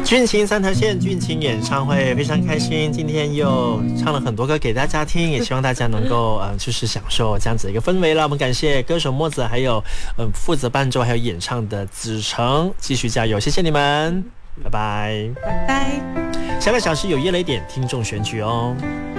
俊情三条线，俊情演唱会非常开心，今天又唱了很多歌给大家听，也希望大家能够就是享受这样子一个氛围了。我们感谢歌手墨子，还有负责伴奏还有演唱的子成，继续加油，谢谢你们，拜拜， 拜拜。 下个小时有夜雷点听众选举哦。